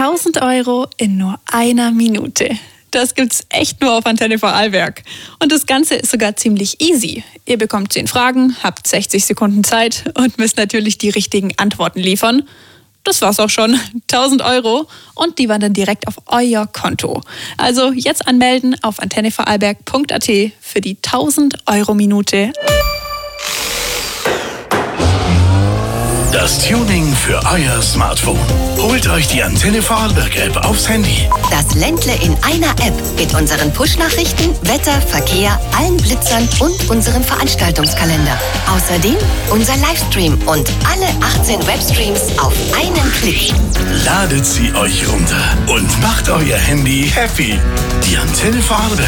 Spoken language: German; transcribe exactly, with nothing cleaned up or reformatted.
tausend Euro in nur einer Minute. Das gibt's echt nur auf Antenne Vorarlberg. Und das Ganze ist sogar ziemlich easy. Ihr bekommt zehn Fragen, habt sechzig Sekunden Zeit und müsst natürlich die richtigen Antworten liefern. Das war's auch schon. tausend Euro und die wandern direkt auf euer Konto. Also jetzt anmelden auf antenne vorarlberg punkt a t für die tausend Euro Minute. Das Tuning für euer Smartphone. Holt euch die Antenne Vorarlberg App aufs Handy. Das Ländle in einer App mit unseren Push-Nachrichten, Wetter, Verkehr, allen Blitzern und unserem Veranstaltungskalender. Außerdem unser Livestream und alle achtzehn Webstreams auf einen Klick. Ladet sie euch runter und macht euer Handy happy. Die Antenne Vorarlberg.